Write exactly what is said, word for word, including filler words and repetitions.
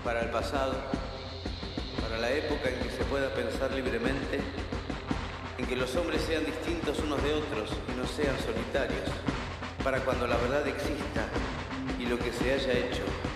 para el pasado, para la época en que se pueda pensar libremente, en que los hombres sean distintos unos de otros y no sean solitarios, para cuando la verdad exista y lo que se haya hecho